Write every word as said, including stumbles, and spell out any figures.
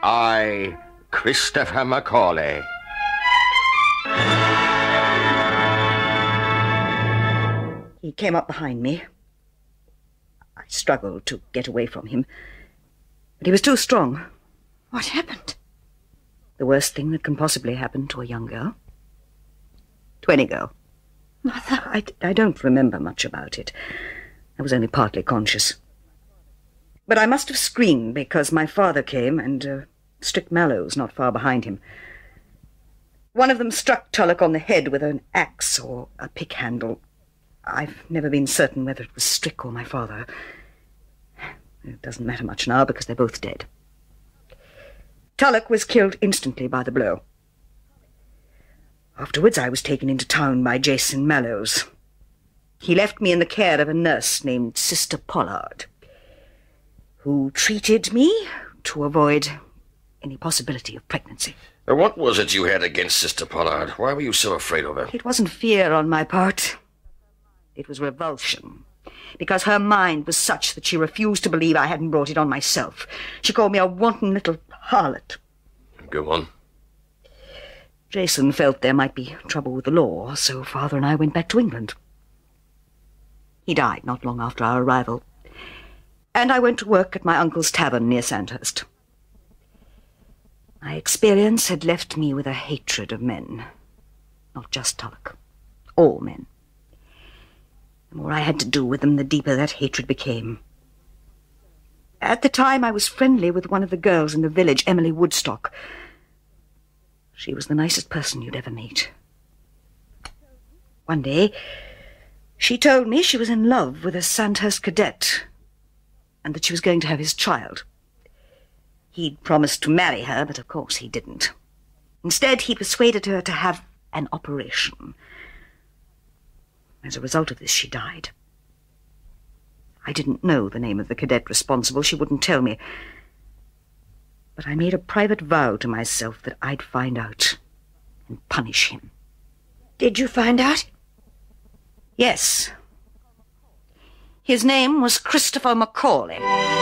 I, Christopher Macaulay. He came up behind me. I struggled to get away from him, but he was too strong. What happened? The worst thing that can possibly happen to a young girl. Twenty girl. Mother. I, I don't remember much about it. I was only partly conscious. But I must have screamed because my father came and uh, Strick Mallows not far behind him. One of them struck Tulloch on the head with an axe or a pick handle. I've never been certain whether it was Strick or my father. It doesn't matter much now because they're both dead. Tulloch was killed instantly by the blow. Afterwards I was taken into town by Jason Mallows. He left me in the care of a nurse named Sister Pollard, who treated me to avoid any possibility of pregnancy. Now, what was it you had against Sister Pollard? Why were you so afraid of her? It wasn't fear on my part. It was revulsion, because her mind was such that she refused to believe I hadn't brought it on myself. She called me a wanton little harlot. Go on. Jason felt there might be trouble with the law, so Father and I went back to England. He died not long after our arrival, and I went to work at my uncle's tavern near Sandhurst. My experience had left me with a hatred of men, not just Tulloch, all men. The more I had to do with them, the deeper that hatred became. At the time, I was friendly with one of the girls in the village, Emily Woodstock. She was the nicest person you'd ever meet. One day, she told me she was in love with a Sandhurst cadet, and that she was going to have his child. He'd promised to marry her, but of course he didn't. Instead, he persuaded her to have an operation. As a result of this, she died. I didn't know the name of the cadet responsible. She wouldn't tell me. But I made a private vow to myself that I'd find out and punish him. Did you find out? Yes. His name was Christopher Macaulay.